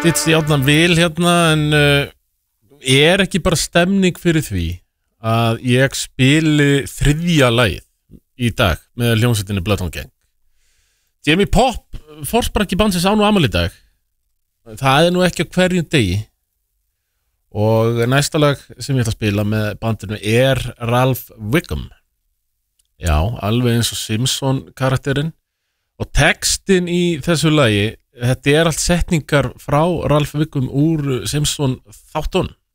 stýtst í átnan vil hérna en ekki bara stemning fyrir því að ég spili þriðja lagið í dag með hljómsveitinni Bloodhound Gang. Jamie Pop, forsprakki bandsins á nú afmæli í dag. Það nú ekki á hverjum degi. Og næsta lag sem ég ætla að spila með bandinu Ralph Wiggum. Já, alveg eins og Simpson karakterinn. Og textin í þessu lagi, þetta allt setningar frá Ralph Wiggum úr Simpson þáttunum.